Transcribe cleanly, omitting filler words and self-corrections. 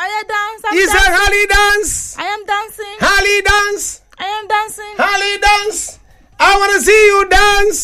I dance. I'm He said, dancing. Holly dance. I am dancing. Holly dance. I am dancing. Holly dance. I want to see you dance.